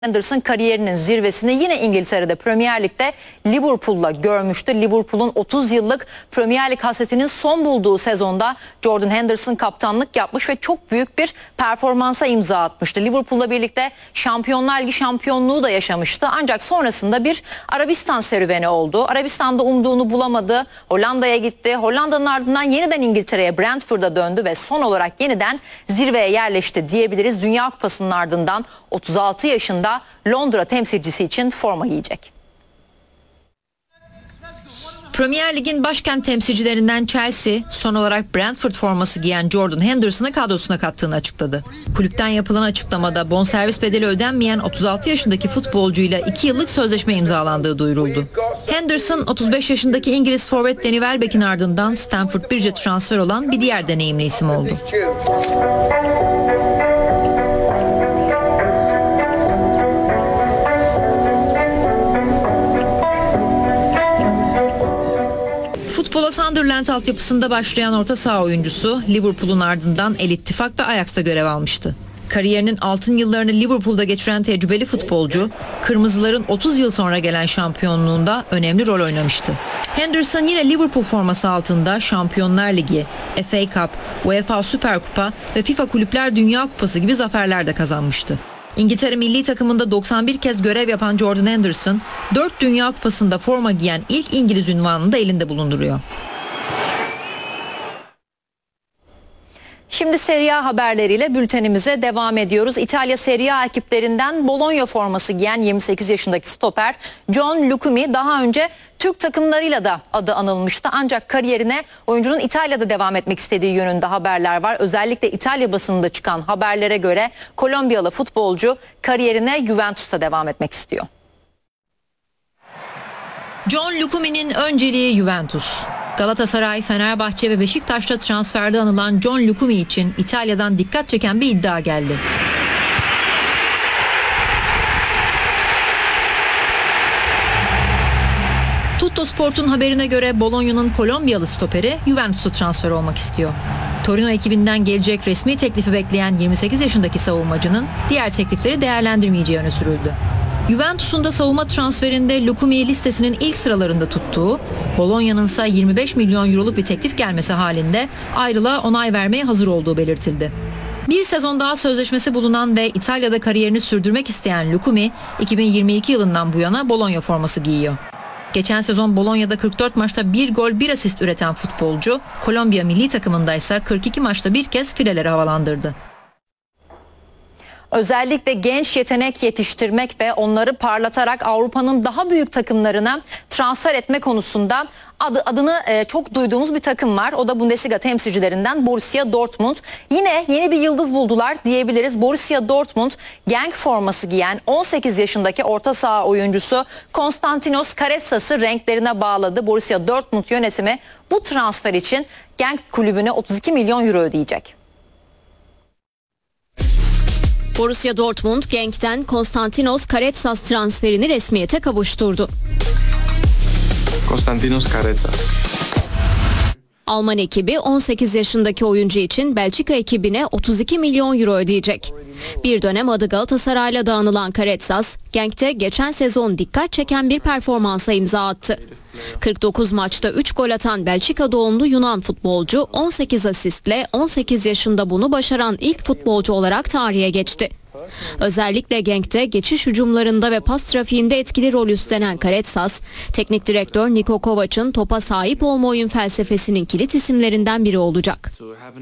Henderson kariyerinin zirvesini yine İngiltere'de Premier Lig'de Liverpool'la görmüştü. Liverpool'un 30 yıllık Premier Lig hasretinin son bulduğu sezonda Jordan Henderson kaptanlık yapmış ve çok büyük bir performansa imza atmıştı. Liverpool'la birlikte Şampiyonlar Ligi şampiyonluğu da yaşamıştı. Ancak sonrasında bir Arabistan serüveni oldu. Arabistan'da umduğunu bulamadı. Hollanda'ya gitti. Hollanda'nın ardından yeniden İngiltere'ye, Brentford'a döndü ve son olarak yeniden zirveye yerleşti diyebiliriz. Dünya Kupası'nın ardından 36 yaşında Londra temsilcisi için forma giyecek. Premier Lig'in başkent temsilcilerinden Chelsea son olarak Brentford forması giyen Jordan Henderson'ı kadrosuna kattığını açıkladı. Kulüpten yapılan açıklamada bonservis bedeli ödenmeyen 36 yaşındaki futbolcuyla 2 yıllık sözleşme imzalandığı duyuruldu. Henderson 35 yaşındaki İngiliz forvet Danny Welbeck'in ardından Stamford Bridge'e transfer olan bir diğer deneyimli isim oldu. Futbola Sunderland altyapısında başlayan orta saha oyuncusu Liverpool'un ardından El İttifak ve Ajax'ta görev almıştı. Kariyerinin altın yıllarını Liverpool'da geçiren tecrübeli futbolcu, Kırmızıların 30 yıl sonra gelen şampiyonluğunda önemli rol oynamıştı. Henderson yine Liverpool forması altında Şampiyonlar Ligi, FA Cup, UEFA Süper Kupa ve FIFA Kulüpler Dünya Kupası gibi zaferler de kazanmıştı. İngiltere milli takımında 91 kez görev yapan Jordan Henderson, 4 Dünya Kupası'nda forma giyen ilk İngiliz unvanını da elinde bulunduruyor. Şimdi Serie A haberleriyle bültenimize devam ediyoruz. İtalya Serie A ekiplerinden Bologna forması giyen 28 yaşındaki stoper John Lucumi daha önce Türk takımlarıyla da adı anılmıştı. Ancak kariyerine oyuncunun İtalya'da devam etmek istediği yönünde haberler var. Özellikle İtalya basınında çıkan haberlere göre Kolombiyalı futbolcu kariyerine Juventus'ta devam etmek istiyor. John Lucumi'nin önceliği Juventus. Galatasaray, Fenerbahçe ve Beşiktaş'ta transferde anılan John Lucumi için İtalya'dan dikkat çeken bir iddia geldi. Tuttosport'un haberine göre Bologna'nın Kolombiyalı stoperi Juventus'a transfer olmak istiyor. Torino ekibinden gelecek resmi teklifi bekleyen 28 yaşındaki savunmacının diğer teklifleri değerlendirmeyeceği öne sürüldü. Juventus'un da savunma transferinde Lucumi'yi listesinin ilk sıralarında tuttuğu, Bologna'nın ise 25 milyon euroluk bir teklif gelmesi halinde ayrılığa onay vermeye hazır olduğu belirtildi. Bir sezon daha sözleşmesi bulunan ve İtalya'da kariyerini sürdürmek isteyen Lucumi, 2022 yılından bu yana Bologna forması giyiyor. Geçen sezon Bologna'da 44 maçta 1 gol 1 asist üreten futbolcu, Kolombiya milli takımında ise 42 maçta bir kez fileleri havalandırdı. Özellikle genç yetenek yetiştirmek ve onları parlatarak Avrupa'nın daha büyük takımlarına transfer etme konusunda adını çok duyduğumuz bir takım var. O da Bundesliga temsilcilerinden Borussia Dortmund. Yine yeni bir yıldız buldular diyebiliriz. Borussia Dortmund Genk forması giyen 18 yaşındaki orta saha oyuncusu Konstantinos Karetsas'ı renklerine bağladı. Borussia Dortmund yönetimi bu transfer için Genk kulübüne 32 milyon euro ödeyecek. Borussia Dortmund, Genk'ten Konstantinos Karetsas transferini resmiyete kavuşturdu. Konstantinos Karetsas. Alman ekibi 18 yaşındaki oyuncu için Belçika ekibine 32 milyon euro ödeyecek. Bir dönem adı Galatasaray'la da anılan Karetsas, Genk'te geçen sezon dikkat çeken bir performansa imza attı. 49 maçta 3 gol atan Belçika doğumlu Yunan futbolcu 18 asistle 18 yaşında bunu başaran ilk futbolcu olarak tarihe geçti. Özellikle Genk'te geçiş hücumlarında ve pas trafiğinde etkili rol üstlenen Karetsas, teknik direktör Niko Kovac'ın topa sahip olma oyun felsefesinin kilit isimlerinden biri olacak.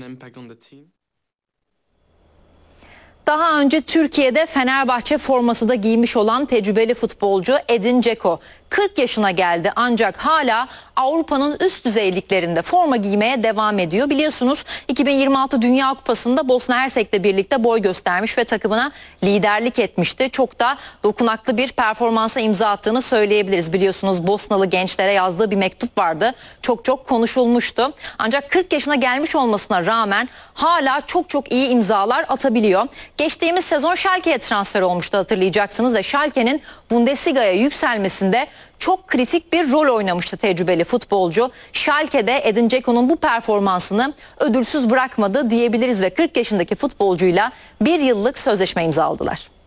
Daha önce Türkiye'de Fenerbahçe forması da giymiş olan tecrübeli futbolcu Edin Dzeko 40 yaşına geldi ancak hala Avrupa'nın üst düzey liglerinde forma giymeye devam ediyor. Biliyorsunuz 2026 Dünya Kupası'nda Bosna Hersek'le birlikte boy göstermiş ve takımına liderlik etmişti. Çok da dokunaklı bir performansa imza attığını söyleyebiliriz. Biliyorsunuz Bosnalı gençlere yazdığı bir mektup vardı. Çok konuşulmuştu. Ancak 40 yaşına gelmiş olmasına rağmen hala çok iyi imzalar atabiliyor. Geçtiğimiz sezon Schalke'ye transfer olmuştu hatırlayacaksınız ve Schalke'nin Bundesliga'ya yükselmesinde çok kritik bir rol oynamıştı tecrübeli futbolcu. Schalke'de Edin Dzeko'nun bu performansını ödülsüz bırakmadı diyebiliriz ve 40 yaşındaki futbolcuyla bir yıllık sözleşme imzaladılar.